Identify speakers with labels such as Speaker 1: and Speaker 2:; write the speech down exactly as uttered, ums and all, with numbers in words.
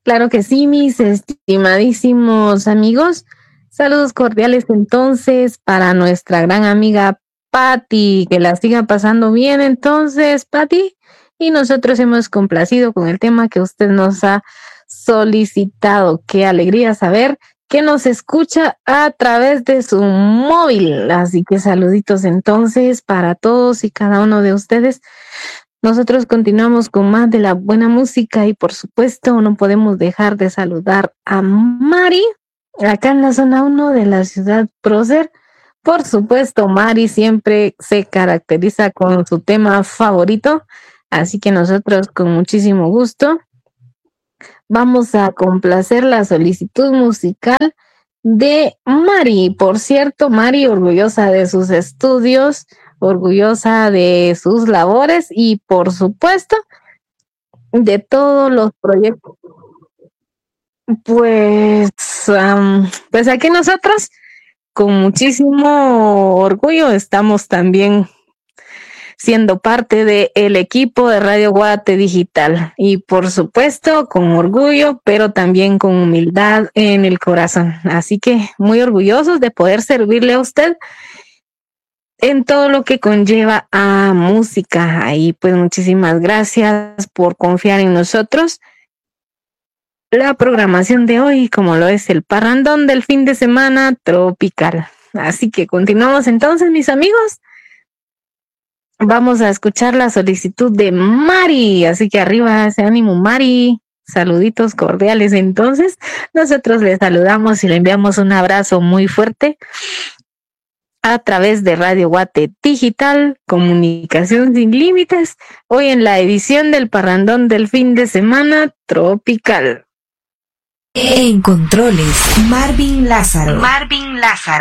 Speaker 1: Claro que sí, mis estimadísimos amigos. Saludos cordiales entonces para nuestra gran amiga Patti, que la siga pasando bien entonces, Patti. Y nosotros hemos complacido con el tema que usted nos ha solicitado. Qué alegría saber que nos escucha a través de su móvil. Así que saluditos entonces para todos y cada uno de ustedes. Nosotros continuamos con más de la buena música y por supuesto no podemos dejar de saludar a Mari, acá en la zona uno de la ciudad prócer. Por supuesto, Mari siempre se caracteriza con su tema favorito, así que nosotros con muchísimo gusto vamos a complacer la solicitud musical de Mari. Por cierto, Mari orgullosa de sus estudios, orgullosa de sus labores y por supuesto de todos los proyectos. Pues, um, pues aquí nosotros con muchísimo orgullo estamos también siendo parte del equipo de Radio Guate Digital y por supuesto con orgullo, pero también con humildad en el corazón. Así que muy orgullosos de poder servirle a usted en todo lo que conlleva a música. Ahí pues muchísimas gracias por confiar en nosotros. La programación de hoy, como lo es el parrandón del fin de semana tropical. Así que continuamos entonces, mis amigos. Vamos a escuchar la solicitud de Mari. Así que arriba ese ánimo, Mari. Saluditos cordiales. Entonces, nosotros le saludamos y le enviamos un abrazo muy fuerte a través de Radio Guate Digital, comunicación sin límites, hoy en la edición del parrandón del fin de semana tropical.
Speaker 2: En controles, Marvin Lázaro.
Speaker 3: Marvin Lázaro.